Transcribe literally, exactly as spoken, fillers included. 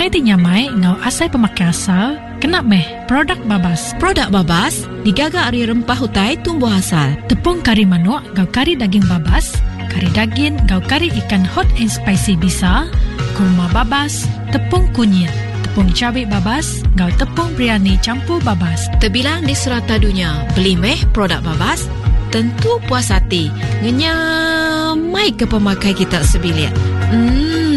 Kai ti nyamai ngau asai pemakai asal, kena meh produk Babas. Produk Babas digaga dari rempah hutai tumbuh asal. Tepung kari manuk ngau kari daging Babas, kari daging ngau kari ikan hot and spicy bisa, kurma Babas, tepung kunyit, tepung cabai Babas, ngau tepung biryani campur Babas. Terbilang di serata dunia, beli meh produk Babas, tentu puas hati. Ngenyamai ke pemakai kita sebilik. Hmm.